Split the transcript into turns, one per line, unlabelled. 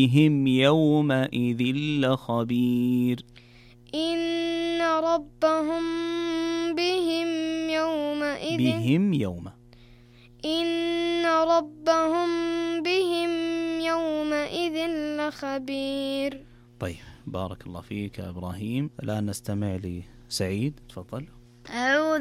بهم يومئذ لخبير.
إن ربهم إن ربهم بهم يومئذ لخبير.
طيب، بارك الله فيك يا إبراهيم. الآن نستمع لسعيد، تفضل.
أعوذ